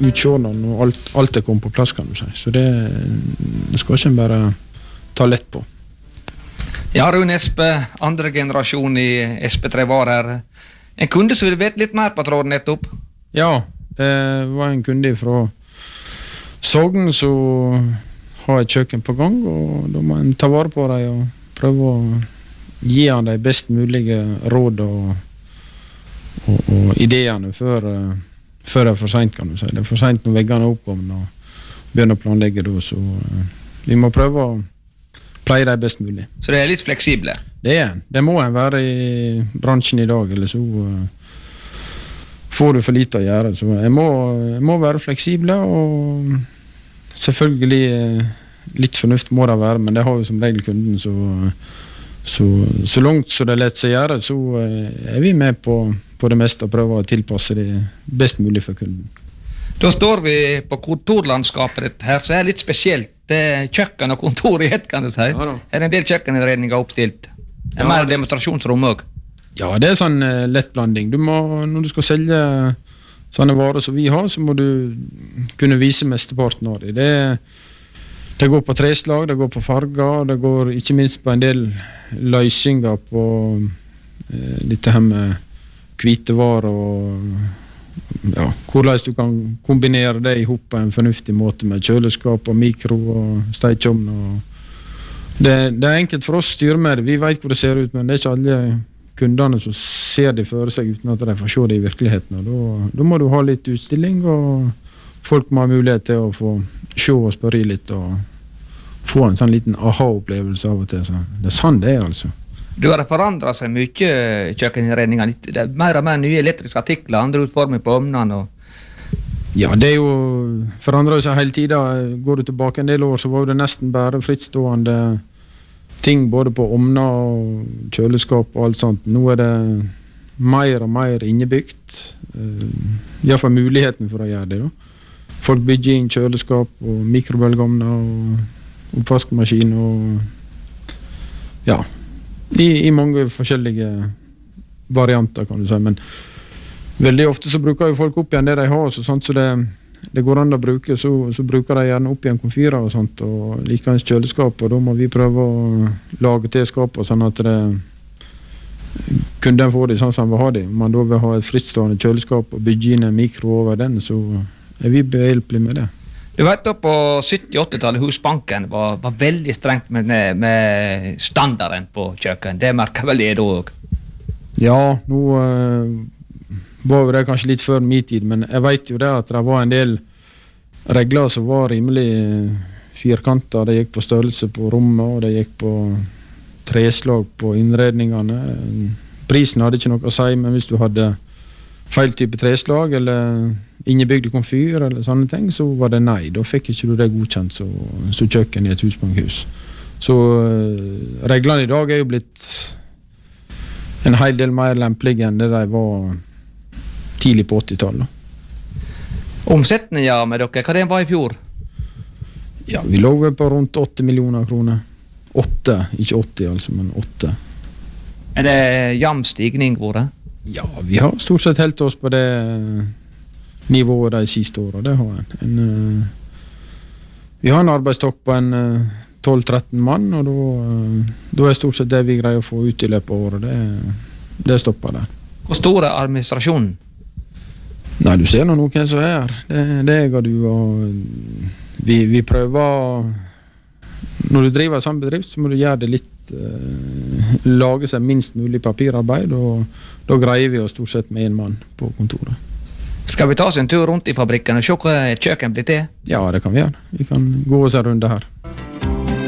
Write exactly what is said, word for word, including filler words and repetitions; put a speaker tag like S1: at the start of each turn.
S1: utkjørt når alt, alt er kommet på plass, kan du si. Så det, det skal ikke bare ta lett på.
S2: Ja, Rune Espe, andre generasjon i Espe tre var her. En kunde som vil vite litt mer på tråden nettopp?
S1: Ja, det var en kunde fra Sogn som har et kjøkken på gang, og da må en ta vare på dem og prøve å gi han de best mulige råd og, og, og ideene før, før det er for sent, kan du si. Det er for sent når veggene er oppkommet og begynner å planlegge da, så vi må prøve å pleie de best mulig.
S2: Så det er litt fleksible?
S1: Det er, det må en være i bransjen i dag, eller så uh, får du for lite å gjøre. Så jeg må, jeg må være fleksible, og selvfølgelig uh, litt fornuft må det være, men det har jo som regel kunden, så, så, så langt så det lett seg gjøre, så uh, er vi med på, på det meste og prøver å tilpasse det best mulig for kunden.
S2: Da står vi på kontorlandskapet ditt her, så er det litt spesielt. Det er kjøkken og kontor i ett, kan du si. Ja, er det en del kjøkkeninnredninger oppstilt? Det er ja, mer demonstrasjonsrom også?
S1: Ja, det er sånn uh, lettblanding. Du må, når du skal selge sånne varer som vi har, så må du kunne vise mesteparten av det. Det, det går på treslag, det går på farger, det går ikke minst på en del løsninger på uh, dette her med hvitevarer og ja, hvordan du kan kombinere det i hop på en fornuftig måte med kjøleskap og mikro og stekeovn. Det, det er enkelt for oss å styre med det. Vi vet hvor det ser ut, men det er ikke alle kundene som ser det for seg uten at de får se det i virkeligheten. Og da, da må du ha litt utstilling, og folk må ha mulighet til å få se og spørre litt og få en sånn liten aha-opplevelse av og til. Så det er sånn det er, altså.
S2: Du har forandret seg mye, kjøkkeninnredninger. Det er mer og mer nye elektriske artikler, andre utformer på ovnene. Og...
S1: Ja, det er jo forandret seg hele tiden. Går du tilbake en del år, så var det nesten bare frittstående ting, både på ovner og kjøleskap og alt sånt. Nå er det mer og mer innebyggt. I hvert fall muligheten for å gjøre det. Da. Folk bygger inn kjøleskap og mikrobølgeovner og oppvaskmaskin og ja, I, i mange forskjellige varianter, kan du si, men veldig ofte så bruker jo folk opp igjen det de har, så, sånt, så det, det går an å bruke, så, så bruker de gjerne opp igjen komfyrer og sånt, og likeens kjøleskap, og da må vi prøve å lage til skapet, sånn at det, kunden får det sånn som vi har det. Om man da vil ha et frittstående kjøleskap og bygge inn en mikro over den, så er vi behjelpelige med det.
S2: Du vet da på sytti-åtti-tallet Husbanken var, var veldig strengt med, med standarden på kjøkken. Det merker vel det da også?
S1: Ja, nå uh, var det kanskje litt før min tid, men jeg vet jo det at det var en del regler som var rimelig firkanter. Det gikk på størrelse på rommet, og det gikk på treslag på innredningene. Prisen hadde ikke noe å si, men hvis du hadde feil type treslag eller innebygd komfyr eller sånne ting, så var det nei. Da fikk ikke du det godkjent så, så kjøkken i et husbankhus. Så uh, reglene i dag er jo blitt en hel del mer lempelige enn det de var tidlig på åtti-tallet.
S2: Omsetningen med dere, hva det var i fjor?
S1: Ja, vi lå på rundt åtte millioner kroner. åtte, ikke åtti altså, men åtte.
S2: Er det jevn stigning hvor det?
S1: Ja, vi har stort sett helt oss på det nivået de siste årene, det har en. en uh, vi har en arbeidstokk på en uh, tolv-tretten mann, og da, uh, da er stort sett det vi greier å få ut i løpet av året, det, det stopper der.
S2: Hvor stor er administrasjonen?
S1: Nei, du ser nå noen som er her. Det, det er jeg og du, og vi, vi prøver, når du driver sånn bedrift, så må du gjøre det litt, uh, lage seg minst mulig papirarbeid, og da greier vi oss stort sett med en mann på kontoret.
S2: Skal vi ta oss en tur rundt i fabrikken og se hva et kjøkken blir til?
S1: Ja, det kan vi gjøre. Vi kan gå oss en runde her.